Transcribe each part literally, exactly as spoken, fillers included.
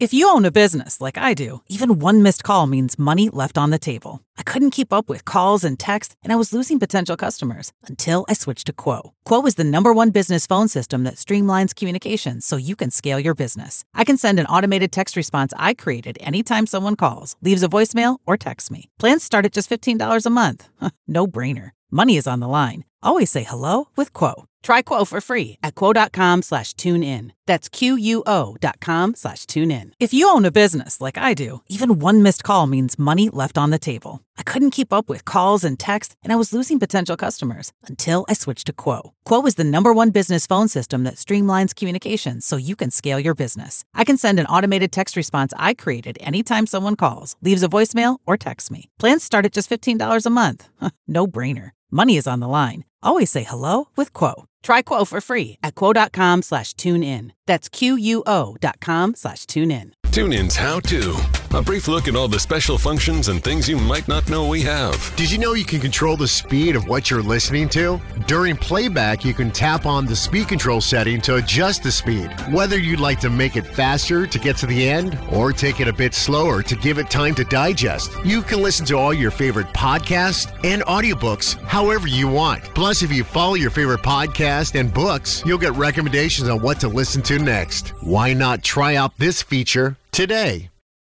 If you own a business like I do, even one missed call means money left on the table. I couldn't keep up with calls and texts, and I was losing potential customers until I switched to Quo. Quo is the number one business phone system that streamlines communications so you can scale your business. I can send an automated text response I created anytime someone calls, leaves a voicemail, or texts me. Plans start at just fifteen dollars a month. No brainer. Money is on the line. Always say hello with Quo. Try Quo for free at quo.com slash tune in. That's Q-U-O dot com slash tune in. If you own a business like I do, even one missed call means money left on the table. I couldn't keep up with calls and texts, and I was losing potential customers until I switched to Quo. Quo is the number one business phone system that streamlines communications so you can scale your business. I can send an automated text response I created anytime someone calls, leaves a voicemail, or texts me. Plans start at just fifteen dollars a month. No brainer. Money is on the line. Always say hello with Quo. Try Quo for free at quo.com slash tune in. That's Q-U-O dot com slash tune in. TuneIn's How To. A brief look at all the special functions and things you might not know we have. Did you know you can control the speed of what you're listening to? During playback, you can tap on the speed control setting to adjust the speed. Whether you'd like to make it faster to get to the end or take it a bit slower to give it time to digest, you can listen to all your favorite podcasts and audiobooks however you want. Plus, if you follow your favorite podcast and books, you'll get recommendations on what to listen to next. Why not try out this feature today?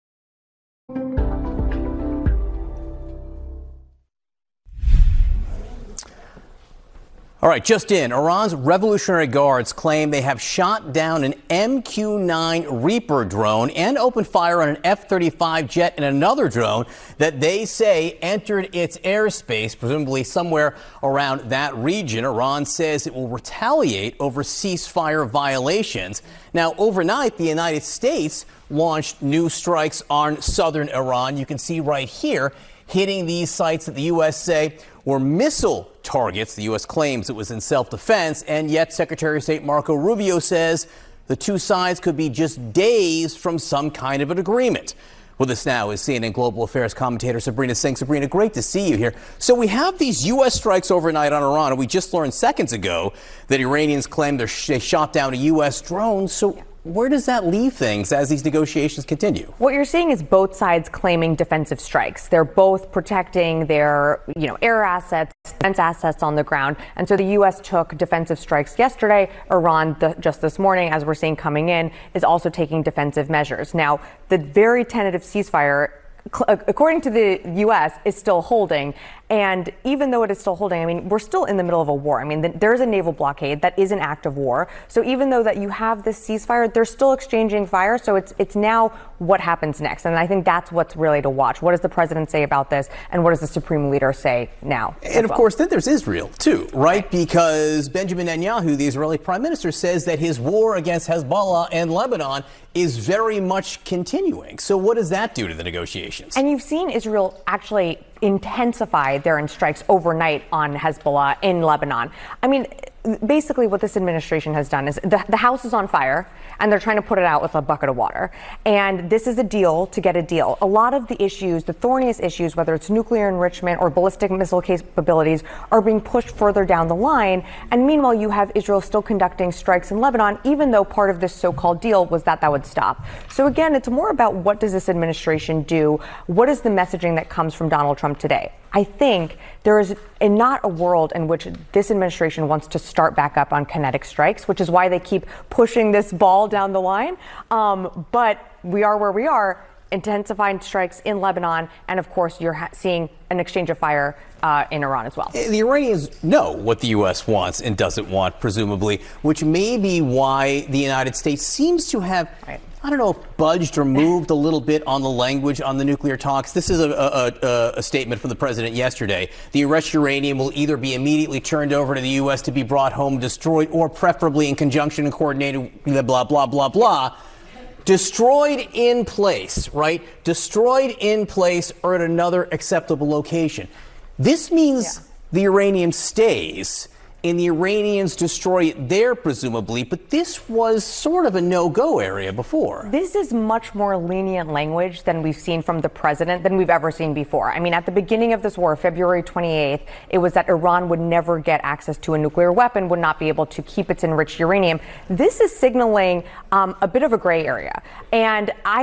All right, just in, Iran's Revolutionary Guards claim they have shot down an M Q nine Reaper drone and opened fire on an F thirty-five jet and another drone that they say entered its airspace, presumably somewhere around that region. Iran says it will retaliate over ceasefire violations. Now, overnight, the United States launched new strikes on southern Iran. You can see right here, hitting these sites that the U S say were missile targets. The U S claims it was in self-defense, and yet Secretary of State Marco Rubio says the two sides could be just days from some kind of an agreement. With us now is C N N Global Affairs commentator Sabrina Singh. Sabrina, great to see you here. So we have these U S strikes overnight on Iran, and we just learned seconds ago that Iranians claim they shot down a U S drone. So where does that leave things as these negotiations continue? What you're seeing is both sides claiming defensive strikes. They're both protecting their, you know, air assets, defense assets on the ground. And so the U S took defensive strikes yesterday. Iran, the, just this morning, as we're seeing coming in, is also taking defensive measures. Now, the very tentative ceasefire, according to the U S, is still holding. And even though it is still holding, I mean, we're still in the middle of a war. I mean, there's a naval blockade that is an act of war. So even though that you have this ceasefire, they're still exchanging fire. So it's it's now what happens next. And I think that's what's really to watch. What does the president say about this? And what does the supreme leader say now? And of well? course, then there's Israel, too, right? Because Benjamin Netanyahu, the Israeli prime minister, says that his war against Hezbollah and Lebanon is very much continuing. So what does that do to the negotiations? And you've seen Israel actually intensify their strikes overnight on Hezbollah in Lebanon. I mean, basically what this administration has done is the, the house is on fire and they're trying to put it out with a bucket of water. And this is a deal to get a deal. A lot of the issues, the thorniest issues, whether it's nuclear enrichment or ballistic missile capabilities, are being pushed further down the line. And meanwhile, you have Israel still conducting strikes in Lebanon, even though part of this so-called deal was that that would stop. So again, it's more about what does this administration do? What is the messaging that comes from Donald Trump today? I think there is not a world in which this administration wants to start back up on kinetic strikes, which is why they keep pushing this ball down the line. Um, but we are where we are, intensifying strikes in Lebanon. And of course, you're ha- seeing an exchange of fire uh, in Iran as well. The Iranians know what the U S wants and doesn't want, presumably, which may be why the United States seems to have... Right. I don't know if budged or moved a little bit on the language on the nuclear talks. This is a, a, a statement from the president yesterday. The enriched uranium will either be immediately turned over to the U S to be brought home, destroyed, or preferably in conjunction and coordinated, blah, blah, blah, blah. Destroyed in place, right? Destroyed in place or at another acceptable location. This means yeah. the uranium stays and the Iranians destroy it there, presumably, but this was sort of a no-go area before. This is much more lenient language than we've seen from the president, than we've ever seen before. I mean, at the beginning of this war, February twenty-eighth, it was that Iran would never get access to a nuclear weapon, would not be able to keep its enriched uranium. This is signaling um, a bit of a gray area. And I